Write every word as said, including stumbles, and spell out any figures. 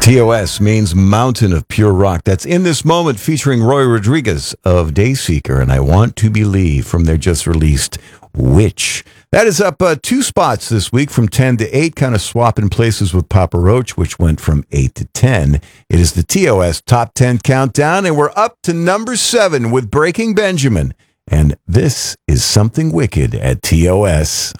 T O S means Mountain of Pure Rock. That's In This Moment, featuring Roy Rodriguez of Dayseeker and I Want to Believe from their just released Witch. That is up uh, two spots this week from ten to eight, kind of swapping places with Papa Roach, which went from eight to ten. It is the T O S Top ten Countdown, and we're up to number seven with Breaking Benjamin. And this is Something Wicked at T O S.